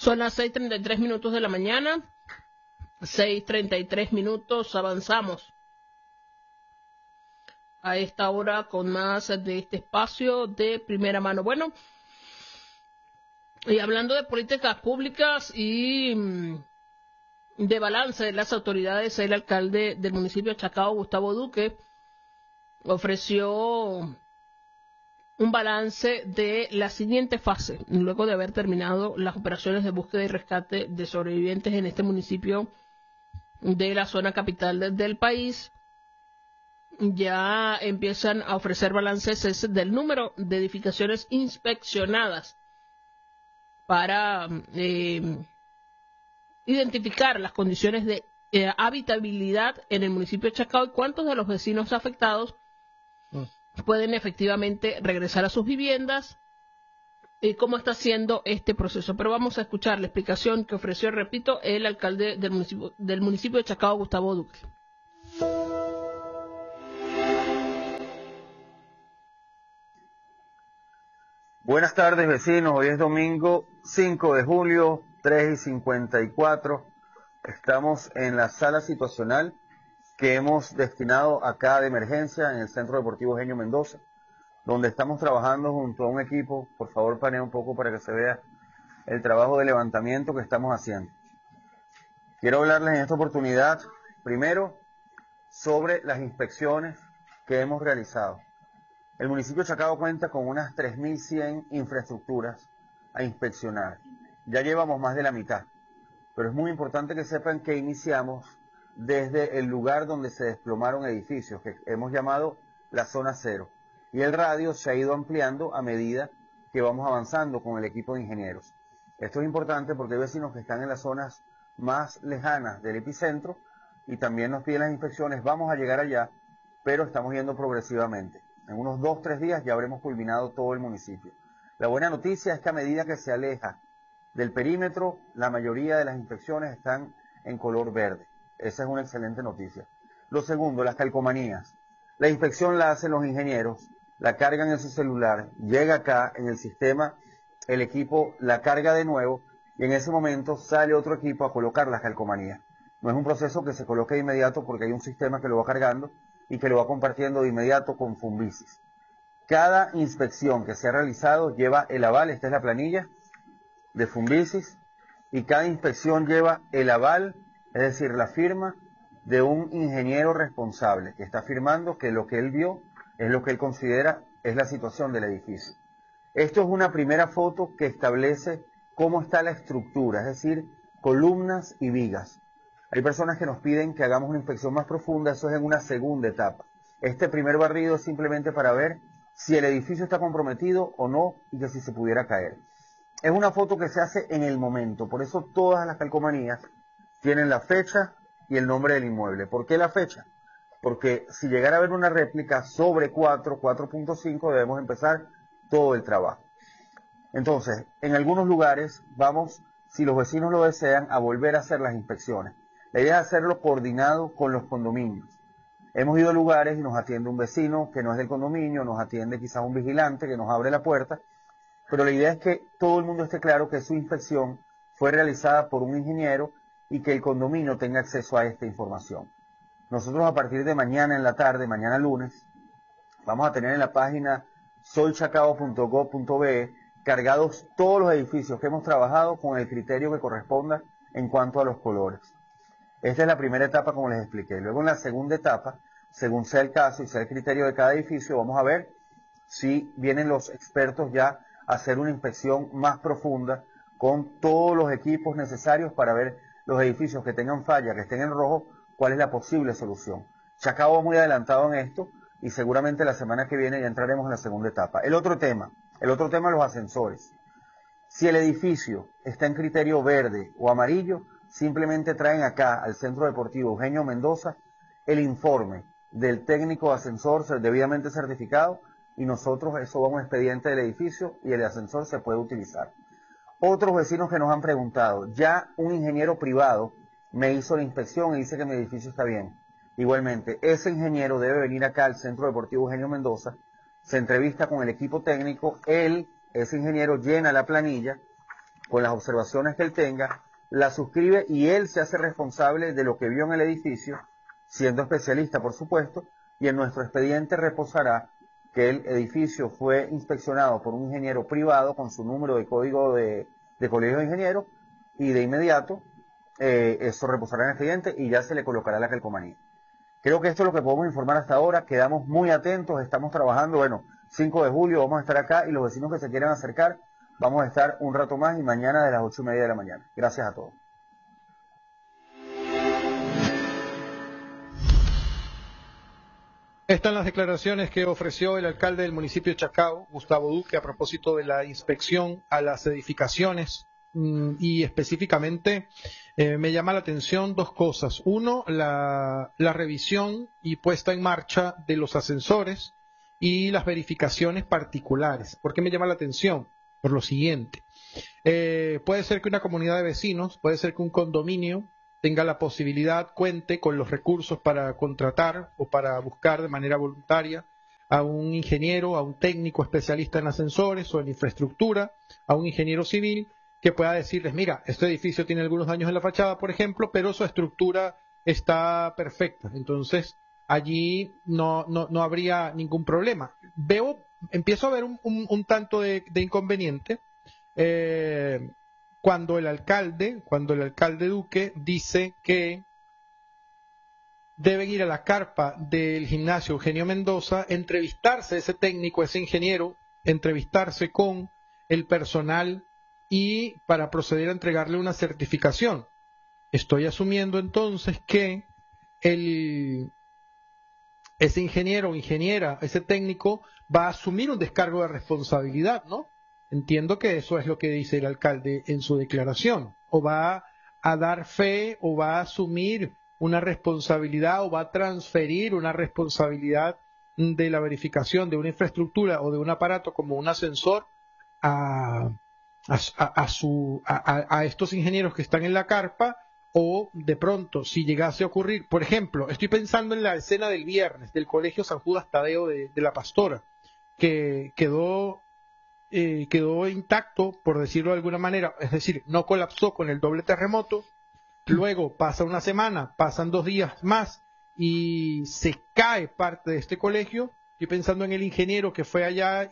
Son las 6:33 de la mañana. 6:33, avanzamos a esta hora con más de este espacio de primera mano. Bueno, y hablando de políticas públicas y de balance de las autoridades, el alcalde del municipio de Chacao, Gustavo Duque, ofreció un balance de la siguiente fase, luego de haber terminado las operaciones de búsqueda y rescate de sobrevivientes en este municipio de la zona capital del país. Ya empiezan a ofrecer balances del número de edificaciones inspeccionadas para identificar las condiciones de habitabilidad en el municipio de Chacao y cuántos de los vecinos afectados pueden efectivamente regresar a sus viviendas y cómo está siendo este proceso. Pero vamos a escuchar la explicación que ofreció, repito, el alcalde del municipio de Chacao, Gustavo Duque. Buenas tardes, vecinos. Hoy es domingo 5 de julio, 3:54. Estamos en la sala situacional que hemos destinado acá de emergencia en el Centro Deportivo Eugenio Mendoza, donde estamos trabajando junto a un equipo. Por favor, panea un poco para que se vea el trabajo de levantamiento que estamos haciendo. Quiero hablarles en esta oportunidad, primero, sobre las inspecciones que hemos realizado. El municipio de Chacao cuenta con unas 3.100 infraestructuras a inspeccionar. Ya llevamos más de la mitad, pero es muy importante que sepan que iniciamos desde el lugar donde se desplomaron edificios, que hemos llamado la zona cero. Y el radio se ha ido ampliando a medida que vamos avanzando con el equipo de ingenieros. Esto es importante porque hay vecinos que están en las zonas más lejanas del epicentro y también nos piden las inspecciones. Vamos a llegar allá, pero estamos yendo progresivamente. En unos 2-3 días ya habremos culminado todo el municipio. La buena noticia es que a medida que se aleja del perímetro, la mayoría de las inspecciones están en color verde. Esa es una excelente noticia. Lo segundo, las calcomanías. La inspección la hacen los ingenieros, la cargan en su celular, llega acá en el sistema, el equipo la carga de nuevo y en ese momento sale otro equipo a colocar las calcomanías. No es un proceso que se coloque de inmediato porque hay un sistema que lo va cargando y que lo va compartiendo de inmediato con Fumvisis. Cada inspección que se ha realizado lleva el aval, esta es la planilla de Fumvisis, y cada inspección lleva el aval, es decir, la firma de un ingeniero responsable que está firmando que lo que él vio es lo que él considera es la situación del edificio. Esto es una primera foto que establece cómo está la estructura, es decir, columnas y vigas. Hay personas que nos piden que hagamos una inspección más profunda, eso es en una segunda etapa. Este primer barrido es simplemente para ver si el edificio está comprometido o no y que si se pudiera caer. Es una foto que se hace en el momento, por eso todas las calcomanías tienen la fecha y el nombre del inmueble. ¿Por qué la fecha? Porque si llegara a haber una réplica sobre 4.5 debemos empezar todo el trabajo. Entonces, en algunos lugares vamos, si los vecinos lo desean, a volver a hacer las inspecciones. La idea es hacerlo coordinado con los condominios. Hemos ido a lugares y nos atiende un vecino que no es del condominio, nos atiende quizás un vigilante que nos abre la puerta, pero la idea es que todo el mundo esté claro que su inspección fue realizada por un ingeniero y que el condominio tenga acceso a esta información. Nosotros a partir de mañana en la tarde, mañana lunes, vamos a tener en la página soychacao.gov.be cargados todos los edificios que hemos trabajado con el criterio que corresponda en cuanto a los colores. Esta es la primera etapa, como les expliqué. Luego en la segunda etapa, según sea el caso y sea el criterio de cada edificio, vamos a ver si vienen los expertos ya a hacer una inspección más profunda con todos los equipos necesarios para ver los edificios que tengan falla, que estén en rojo, cuál es la posible solución. Chacao va muy adelantado en esto y seguramente la semana que viene ya entraremos en la segunda etapa. El otro tema, los ascensores. Si el edificio está en criterio verde o amarillo, simplemente traen acá al Centro Deportivo Eugenio Mendoza el informe del técnico de ascensor debidamente certificado y nosotros eso va a un expediente del edificio y el ascensor se puede utilizar. Otros vecinos que nos han preguntado, ya un ingeniero privado me hizo la inspección y dice que mi edificio está bien. Igualmente, ese ingeniero debe venir acá al Centro Deportivo Eugenio Mendoza, se entrevista con el equipo técnico, ese ingeniero llena la planilla con las observaciones que él tenga, la suscribe y él se hace responsable de lo que vio en el edificio, siendo especialista, por supuesto, y en nuestro expediente reposará que el edificio fue inspeccionado por un ingeniero privado con su número de código de colegio de ingenieros, y de inmediato eso reposará en el expediente y ya se le colocará la calcomanía. Creo que esto es lo que podemos informar hasta ahora. Quedamos muy atentos, estamos trabajando. Bueno, 5 de julio vamos a estar acá y los vecinos que se quieran acercar, vamos a estar un rato más y mañana de las 8:30 de la mañana. Gracias a todos. Están las declaraciones que ofreció el alcalde del municipio de Chacao, Gustavo Duque, a propósito de la inspección a las edificaciones. Y específicamente me llama la atención dos cosas. Uno, la revisión y puesta en marcha de los ascensores y las verificaciones particulares. ¿Por qué me llama la atención? Por lo siguiente. Puede ser que una comunidad de vecinos, puede ser que un condominio tenga la posibilidad, cuente con los recursos para contratar o para buscar de manera voluntaria a un ingeniero, a un técnico especialista en ascensores o en infraestructura, a un ingeniero civil, que pueda decirles, mira, este edificio tiene algunos daños en la fachada, por ejemplo, pero su estructura está perfecta. Entonces, allí no habría ningún problema. Empiezo a ver un tanto de inconveniente cuando el alcalde Duque dice que deben ir a la carpa del gimnasio Eugenio Mendoza, entrevistarse ese técnico, ese ingeniero, entrevistarse con el personal y para proceder a entregarle una certificación. Estoy asumiendo entonces que ese ingeniero o ingeniera, ese técnico, va a asumir un descargo de responsabilidad, ¿no? Entiendo que eso es lo que dice el alcalde en su declaración. O va a dar fe, o va a asumir una responsabilidad, o va a transferir una responsabilidad de la verificación de una infraestructura o de un aparato como un ascensor a estos ingenieros que están en la carpa, o de pronto, si llegase a ocurrir, por ejemplo, estoy pensando en la escena del viernes del Colegio San Judas Tadeo de la Pastora, que quedó intacto, por decirlo de alguna manera, es decir, no colapsó con el doble terremoto, luego pasa una semana, pasan 2 días más y se cae parte de este colegio. Estoy pensando en el ingeniero que fue allá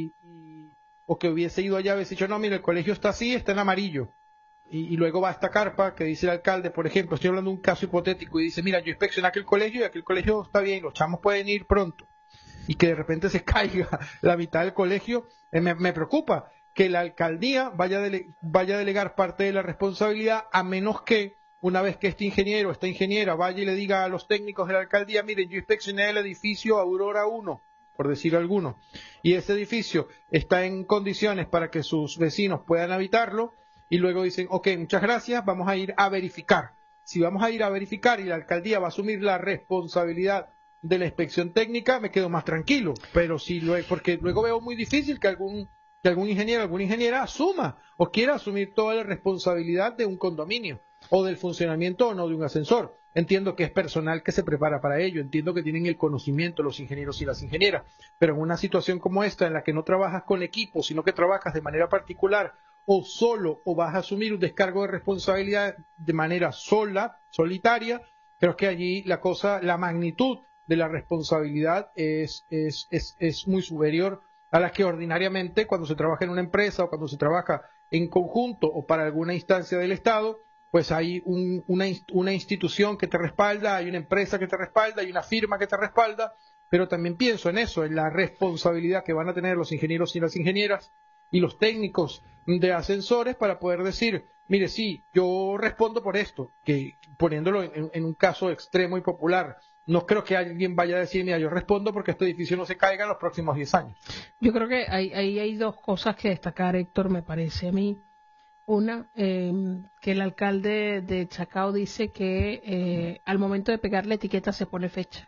o que hubiese ido allá, hubiese dicho, no, mira, el colegio está así, está en amarillo. Y luego va a esta carpa que dice el alcalde, por ejemplo, estoy hablando de un caso hipotético, y dice, mira, yo inspeccioné aquel colegio y aquel colegio está bien, los chamos pueden ir pronto. Y que de repente se caiga la mitad del colegio, me preocupa que la alcaldía vaya a delegar parte de la responsabilidad, a menos que una vez que este ingeniero, esta ingeniera vaya y le diga a los técnicos de la alcaldía, miren, yo inspeccioné el edificio Aurora 1, por decir alguno, y ese edificio está en condiciones para que sus vecinos puedan habitarlo, y luego dicen, ok, muchas gracias, vamos a ir a verificar. Si vamos a ir a verificar y la alcaldía va a asumir la responsabilidad de la inspección técnica, me quedo más tranquilo, pero porque luego veo muy difícil que algún ingeniero, alguna ingeniera asuma o quiera asumir toda la responsabilidad de un condominio o del funcionamiento o no de un ascensor. Entiendo que es personal que se prepara para ello, entiendo que tienen el conocimiento los ingenieros y las ingenieras, pero en una situación como esta en la que no trabajas con equipo, sino que trabajas de manera particular o solo, o vas a asumir un descargo de responsabilidad de manera solitaria, creo que allí la magnitud de la responsabilidad es muy superior a la que ordinariamente cuando se trabaja en una empresa o cuando se trabaja en conjunto o para alguna instancia del Estado, pues hay una institución que te respalda, hay una empresa que te respalda, hay una firma que te respalda, pero también pienso en eso, en la responsabilidad que van a tener los ingenieros y las ingenieras y los técnicos de ascensores para poder decir, mire, sí, yo respondo por esto, que poniéndolo en un caso extremo y popular, no creo que alguien vaya a decir, mira, yo respondo porque este edificio no se caiga en los próximos 10 años. Yo creo que ahí hay dos cosas que destacar, Héctor, me parece a mí. Una, que el alcalde de Chacao dice que al momento de pegar la etiqueta se pone fecha.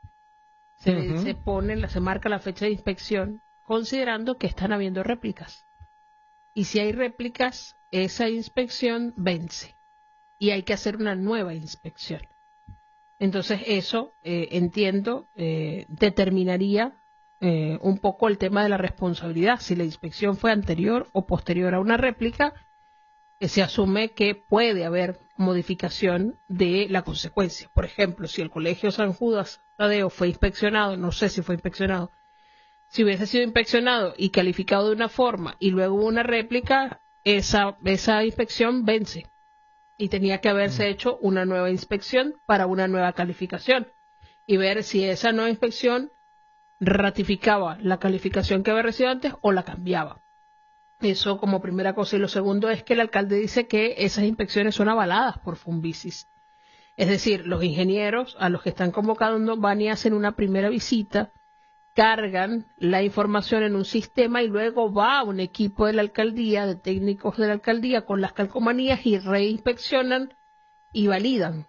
Se marca la fecha de inspección, considerando que están habiendo réplicas. Y si hay réplicas, esa inspección vence. Y hay que hacer una nueva inspección. Entonces eso, entiendo, determinaría un poco el tema de la responsabilidad. Si la inspección fue anterior o posterior a una réplica, se asume que puede haber modificación de la consecuencia. Por ejemplo, si el Colegio San Judas Tadeo fue inspeccionado, no sé si fue inspeccionado, si hubiese sido inspeccionado y calificado de una forma y luego hubo una réplica, esa inspección vence y tenía que haberse hecho una nueva inspección para una nueva calificación y ver si esa nueva inspección ratificaba la calificación que había recibido antes o la cambiaba. Eso como primera cosa. Y lo segundo es que el alcalde dice que esas inspecciones son avaladas por Funvisis. Es decir, los ingenieros a los que están convocando van y hacen una primera visita, cargan la información en un sistema y luego va un equipo de la alcaldía, de técnicos de la alcaldía con las calcomanías y reinspeccionan y validan.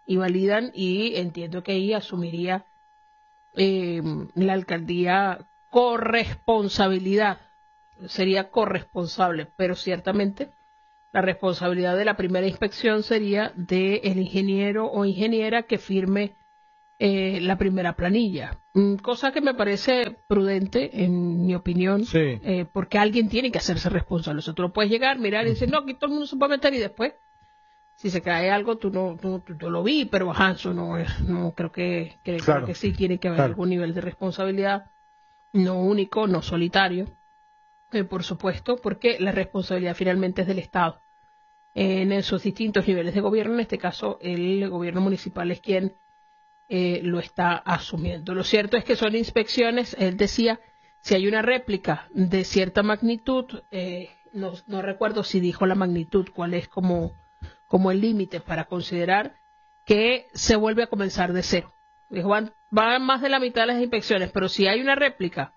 Y entiendo que ahí asumiría la alcaldía corresponsabilidad. Sería corresponsable, pero ciertamente la responsabilidad de la primera inspección sería del ingeniero o ingeniera que firme la primera planilla, cosa que me parece prudente en mi opinión, Sí. Porque alguien tiene que hacerse responsable. O sea, tú no puedes llegar, mirar y decir, no, aquí todo el mundo se puede meter y después, si se cae algo, tú lo vi, pero eso no creo que Claro. creo que sí tiene que haber Claro. algún nivel de responsabilidad, no único, no solitario, por supuesto, porque la responsabilidad finalmente es del Estado. En esos distintos niveles de gobierno, en este caso el gobierno municipal es quien lo está asumiendo. Lo cierto es que son inspecciones, él decía, si hay una réplica de cierta magnitud, no recuerdo si dijo la magnitud, cuál es como el límite para considerar que se vuelve a comenzar de cero. Dijo, van más de la mitad de las inspecciones, pero si hay una réplica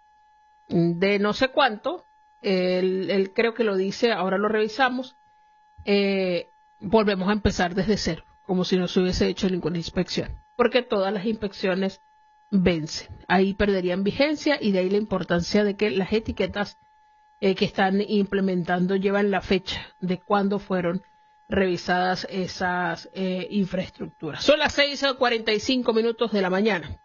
de no sé cuánto, él creo que lo dice, ahora lo revisamos, volvemos a empezar desde cero, como si no se hubiese hecho ninguna inspección, porque todas las inspecciones vencen, ahí perderían vigencia y de ahí la importancia de que las etiquetas que están implementando llevan la fecha de cuándo fueron revisadas esas infraestructuras. Son las 6:45 de la mañana.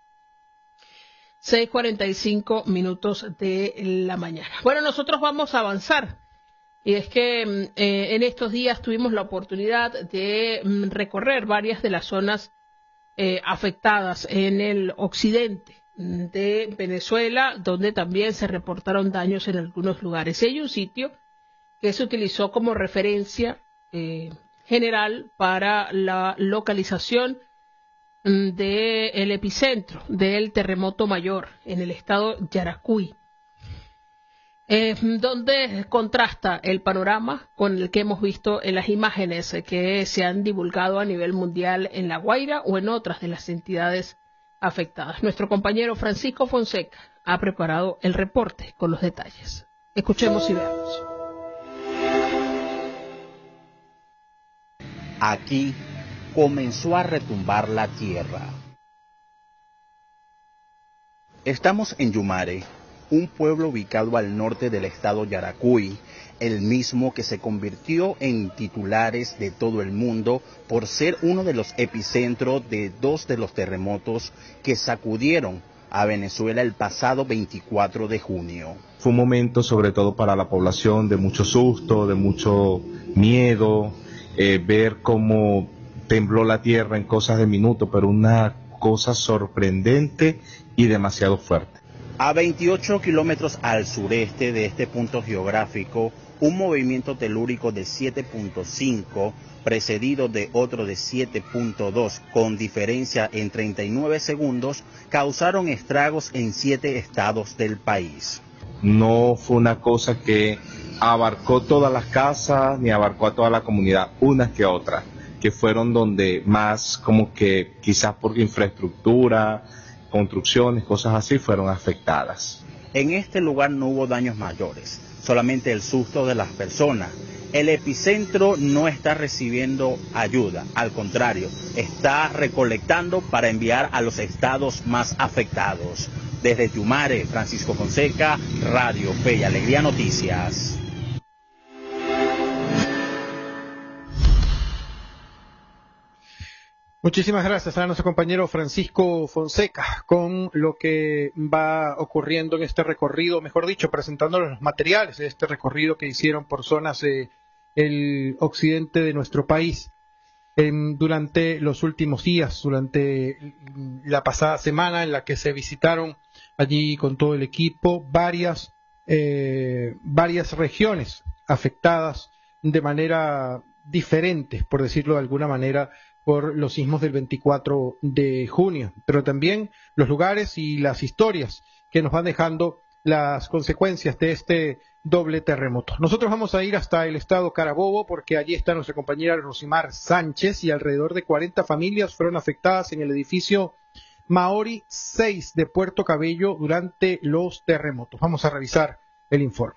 6:45 de la mañana. Bueno, nosotros vamos a avanzar. Y es que en estos días tuvimos la oportunidad de recorrer varias de las zonas afectadas en el occidente de Venezuela, donde también se reportaron daños en algunos lugares. Y hay un sitio que se utilizó como referencia general para la localización del epicentro del terremoto mayor en el estado Yaracuy, donde contrasta el panorama con el que hemos visto en las imágenes que se han divulgado a nivel mundial en La Guaira o en otras de las entidades afectadas. Nuestro compañero Francisco Fonseca ha preparado el reporte con los detalles. Escuchemos y veamos. Aquí comenzó a retumbar la tierra. Estamos en Yumare, un pueblo ubicado al norte del estado Yaracuy, el mismo que se convirtió en titulares de todo el mundo por ser uno de los epicentros de dos de los terremotos que sacudieron a Venezuela el pasado 24 de junio. Fue un momento sobre todo para la población de mucho susto, de mucho miedo, ver cómo tembló la tierra en cosas de minutos, pero una cosa sorprendente y demasiado fuerte. A 28 kilómetros al sureste de este punto geográfico, un movimiento telúrico de 7.5, precedido de otro de 7.2, con diferencia en 39 segundos, causaron estragos en 7 estados del país. No fue una cosa que abarcó todas las casas, ni abarcó a toda la comunidad, unas que otras, que fueron donde más, como que quizás por infraestructura, construcciones, cosas así, fueron afectadas. En este lugar no hubo daños mayores, solamente el susto de las personas. El epicentro no está recibiendo ayuda, al contrario, está recolectando para enviar a los estados más afectados. Desde Yumare, Francisco Fonseca, Radio Fe y Alegría Noticias. Muchísimas gracias a nuestro compañero Francisco Fonseca con lo que va ocurriendo en este recorrido, mejor dicho, presentándoles los materiales de este recorrido que hicieron por zonas el occidente de nuestro país. Durante los últimos días, durante la pasada semana en la que se visitaron allí con todo el equipo varias regiones afectadas de manera diferente, por decirlo de alguna manera, por los sismos del 24 de junio, pero también los lugares y las historias que nos van dejando las consecuencias de este doble terremoto. Nosotros vamos a ir hasta el estado Carabobo porque allí está nuestra compañera Rosimar Sánchez y alrededor de 40 familias fueron afectadas en el edificio Maori 6 de Puerto Cabello durante los terremotos. Vamos a revisar el informe.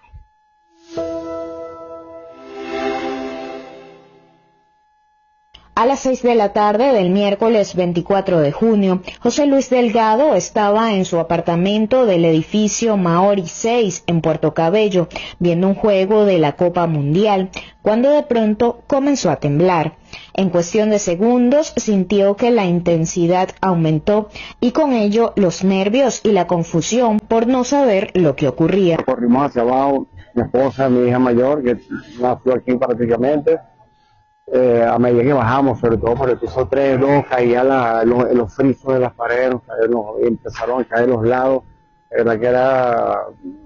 A las 6 de la tarde del miércoles 24 de junio, José Luis Delgado estaba en su apartamento del edificio Maori 6 en Puerto Cabello, viendo un juego de la Copa Mundial, cuando de pronto comenzó a temblar. En cuestión de segundos sintió que la intensidad aumentó y con ello los nervios y la confusión por no saber lo que ocurría. Corrimos hacia abajo, mi esposa, mi hija mayor, que nació aquí prácticamente. A medida que bajamos, sobre todo por el piso 3, 2, caían los frisos de las paredes, empezaron a caer los lados. La verdad que era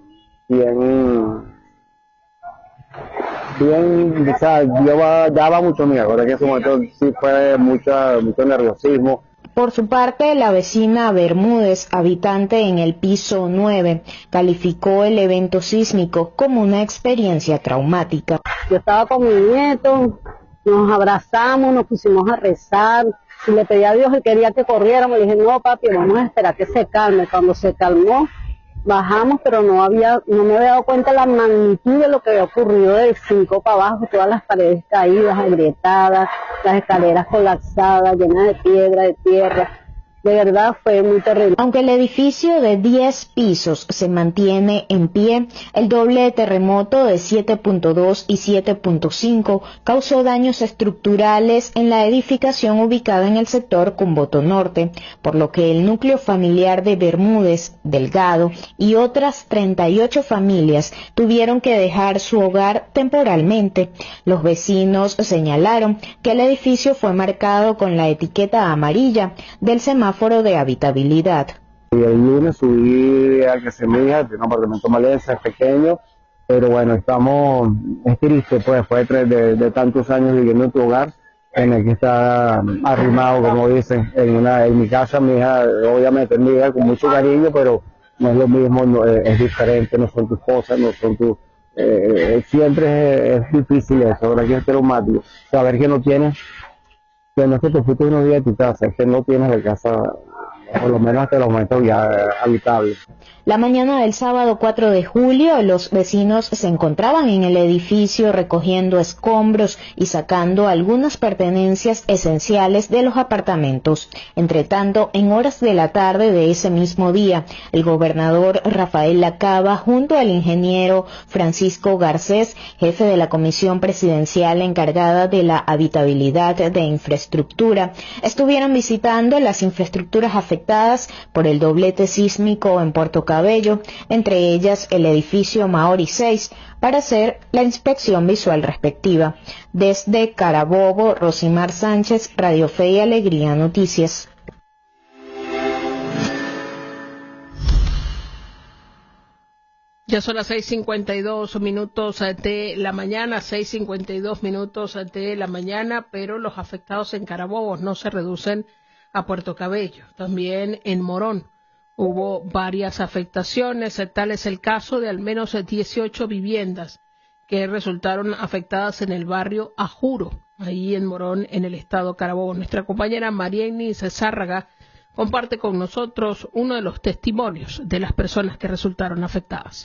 bien, o sea, daba mucho miedo. La verdad que en ese momento sí fue mucho nerviosismo. Por su parte, la vecina Bermúdez, habitante en el piso 9, calificó el evento sísmico como una experiencia traumática. Yo estaba con mi nieto, nos abrazamos, nos pusimos a rezar, y le pedí a Dios, él quería que corriéramos, le dije, no papi, vamos a esperar que se calme. Cuando se calmó, bajamos, pero no me había dado cuenta la magnitud de lo que había ocurrido del 5 para abajo, todas las paredes caídas, agrietadas, las escaleras colapsadas, llenas de piedra, de tierra. De verdad fue muy terrible. Aunque el edificio de 10 pisos se mantiene en pie, el doble terremoto de 7.2 y 7.5 causó daños estructurales en la edificación ubicada en el sector Cumboto Norte, por lo que el núcleo familiar de Bermúdez, Delgado y otras 38 familias tuvieron que dejar su hogar temporalmente. Los vecinos señalaron que el edificio fue marcado con la etiqueta amarilla del semáforo de habitabilidad. Y el lunes subí a que se me diga, de un apartamento malense, pequeño, pero bueno, es triste, pues, después de tantos años viviendo en tu hogar, en el que está arrimado, como dicen, en mi casa, mi hija, obviamente mi hija con mucho cariño, pero no es lo mismo, es diferente, no son tus cosas, no son tus... siempre es difícil eso, ahora que es traumático, saber que no tienes... que no es que te fuiste unos días de tu casa, es que no tienes la casa, por lo menos hasta el momento ya habitable. La mañana del sábado 4 de julio, los vecinos se encontraban en el edificio recogiendo escombros y sacando algunas pertenencias esenciales de los apartamentos. Entre tanto, en horas de la tarde de ese mismo día, el gobernador Rafael Lacaba, junto al ingeniero Francisco Garcés, jefe de la Comisión Presidencial encargada de la habitabilidad de infraestructura, estuvieron visitando las infraestructuras afectadas por el doblete sísmico en Puerto Cabello, entre ellas el edificio Maori 6, para hacer la inspección visual respectiva. Desde Carabobo, Rosimar Sánchez, Radio Fe y Alegría Noticias. Ya son las 6:52 minutos de la mañana, 6:52 minutos de la mañana, pero los afectados en Carabobo no se reducen a Puerto Cabello. También en Morón hubo varias afectaciones, tal es el caso de al menos 18 viviendas que resultaron afectadas en el barrio Ajuro, ahí en Morón, en el estado Carabobo. Nuestra compañera María Inés Zárraga comparte con nosotros uno de los testimonios de las personas que resultaron afectadas.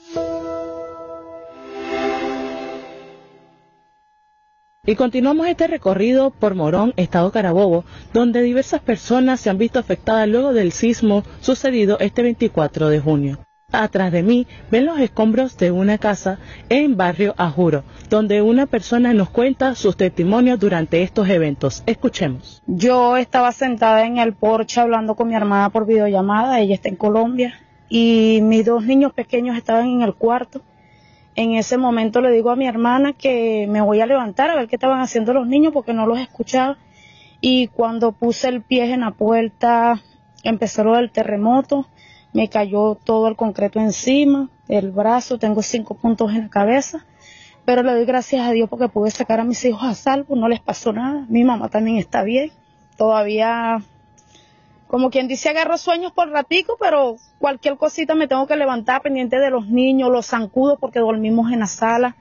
Y continuamos este recorrido por Morón, estado Carabobo, donde diversas personas se han visto afectadas luego del sismo sucedido este 24 de junio. Atrás de mí ven los escombros de una casa en barrio Ajuro, donde una persona nos cuenta sus testimonios durante estos eventos. Escuchemos. Yo estaba sentada en el porche hablando con mi hermana por videollamada, ella está en Colombia, y mis dos niños pequeños estaban en el cuarto, En ese momento le digo a mi hermana que me voy a levantar a ver qué estaban haciendo los niños porque no los escuchaba. Y cuando puse el pie en la puerta, empezó lo del terremoto, me cayó todo el concreto encima, el brazo, tengo 5 puntos en la cabeza. Pero le doy gracias a Dios porque pude sacar a mis hijos a salvo, no les pasó nada. Mi mamá también está bien, todavía, como quien dice, agarro sueños por ratico, pero cualquier cosita me tengo que levantar pendiente de los niños, los zancudos porque dormimos en la sala,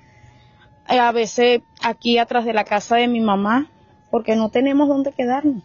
a veces aquí atrás de la casa de mi mamá, porque no tenemos dónde quedarnos.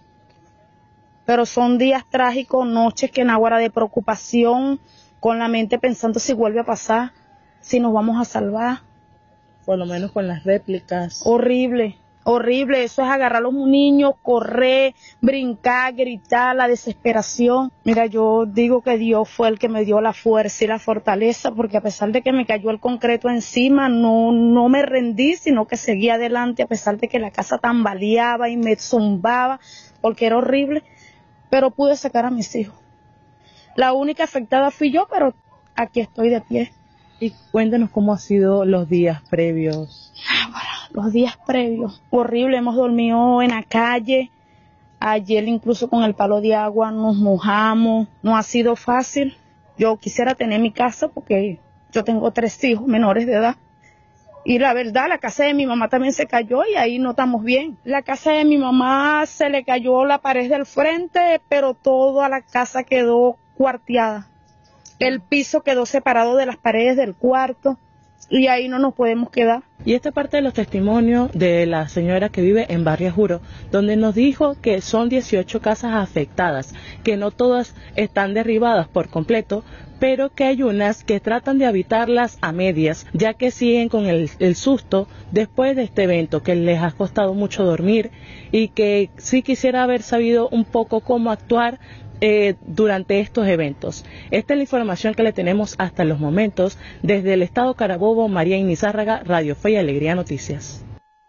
Pero son días trágicos, noches que en agua de preocupación, con la mente pensando si vuelve a pasar, si nos vamos a salvar. Por lo menos con las réplicas. Horrible, horrible. Eso es agarrar a los niños, correr, brincar, gritar, la desesperación. Mira, yo digo que Dios fue el que me dio la fuerza y la fortaleza, porque a pesar de que me cayó el concreto encima, no me rendí, sino que seguí adelante, a pesar de que la casa tambaleaba y me zumbaba, porque era horrible. Pero pude sacar a mis hijos. La única afectada fui yo, pero aquí estoy de pie. Y cuéntanos cómo han sido los días previos. Los días previos, horrible, hemos dormido en la calle, ayer incluso con el palo de agua nos mojamos, no ha sido fácil. Yo quisiera tener mi casa porque yo tengo 3 hijos menores de edad. Y la verdad, la casa de mi mamá también se cayó y ahí no estamos bien. La casa de mi mamá se le cayó la pared del frente, pero toda la casa quedó cuarteada. El piso quedó separado de las paredes del cuarto y ahí no nos podemos quedar. Y esta parte de los testimonios de la señora que vive en Barrio Juro, donde nos dijo que son 18 casas afectadas, que no todas están derribadas por completo, pero que hay unas que tratan de habitarlas a medias, ya que siguen con el susto después de este evento, que les ha costado mucho dormir y que sí quisiera haber sabido un poco cómo actuar durante estos eventos. Esta es la información que le tenemos hasta los momentos. Desde el estado Carabobo, María Inés Zárraga, Radio Fe y Alegría Noticias.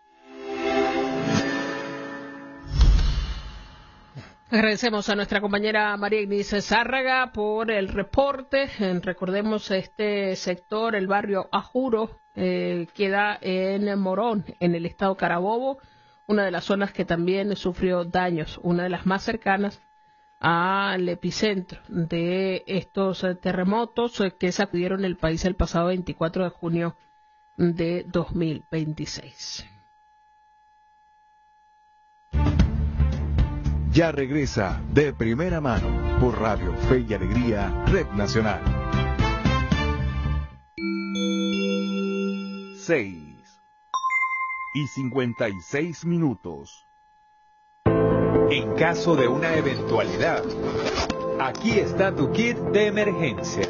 Agradecemos a nuestra compañera María Inés Zárraga por el reporte. Recordemos, este sector, el barrio Ajuro, queda en Morón, en el estado Carabobo, una de las zonas que también sufrió daños, una de las más cercanas al epicentro de estos terremotos que sacudieron el país el pasado 24 de junio de 2026. Ya regresa De Primera Mano por Radio Fe y Alegría, Red Nacional. 6:56. En caso de una eventualidad, aquí está tu kit de emergencia.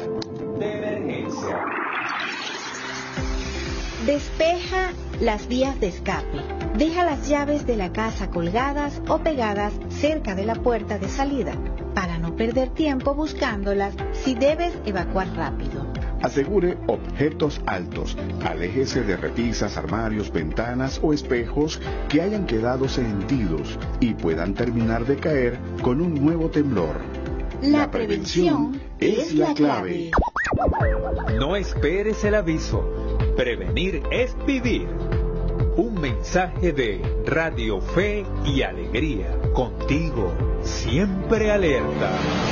Despeja las vías de escape. Deja las llaves de la casa colgadas o pegadas cerca de la puerta de salida para no perder tiempo buscándolas si debes evacuar rápido. Asegure objetos altos. Aléjese de repisas, armarios, ventanas o espejos que hayan quedado sentidos y puedan terminar de caer con un nuevo temblor. La prevención es la clave. No esperes el aviso. Prevenir es vivir. Un mensaje de Radio Fe y Alegría. Contigo, siempre alerta.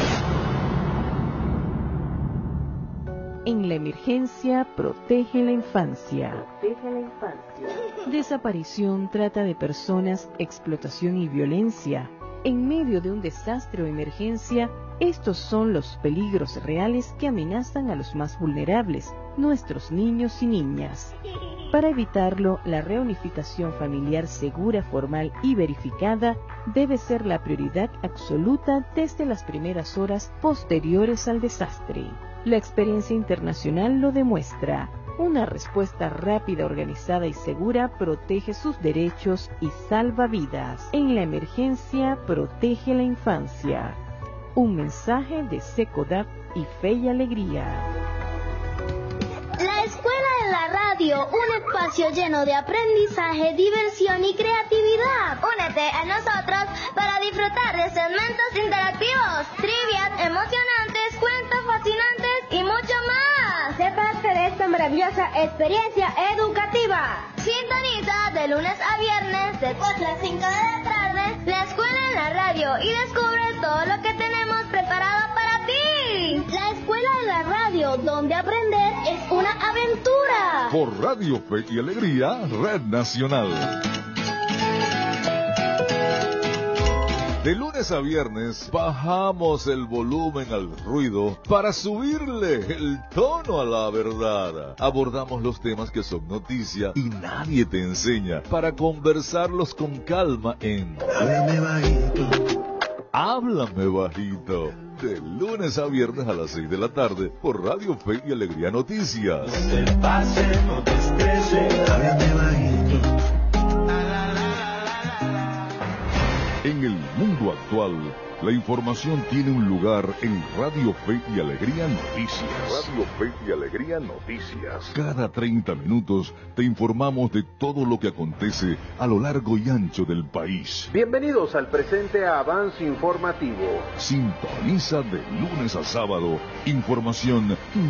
En la emergencia, protege la infancia. Desaparición, trata de personas, explotación y violencia. En medio de un desastre o emergencia, estos son los peligros reales que amenazan a los más vulnerables, nuestros niños y niñas. Para evitarlo, la reunificación familiar segura, formal y verificada debe ser la prioridad absoluta desde las primeras horas posteriores al desastre. La experiencia internacional lo demuestra. Una respuesta rápida, organizada y segura protege sus derechos y salva vidas. En la emergencia, protege la infancia. Un mensaje de SECODAP y Fe y Alegría. La Escuela de la Radio, un espacio lleno de aprendizaje, diversión y creatividad. Únete a nosotros para disfrutar de segmentos interactivos, trivias emocionantes, cuentos fascinantes y mucho más. Sé parte de esta maravillosa maravillosa experiencia educativa. Sintoniza de lunes a viernes de 4 a 5 de la tarde la escuela en la radio y descubre todo lo que tenemos preparado para ti. La escuela en la radio, donde aprender es una aventura. Por Radio Fe y Alegría, Red Nacional. De lunes a viernes bajamos el volumen al ruido para subirle el tono a la verdad. Abordamos los temas que son noticia y nadie te enseña para conversarlos con calma en Háblame Bajito. Háblame Bajito. De lunes a viernes a las 6 de la tarde por Radio Fe y Alegría Noticias. No te pase, no te estreses. Háblame Bajito. En el mundo actual, la información tiene un lugar en Radio Fe y Alegría Noticias. Radio Fe y Alegría Noticias. Cada 30 minutos te informamos de todo lo que acontece a lo largo y ancho del país. Bienvenidos al presente avance informativo. Sintoniza de lunes a sábado información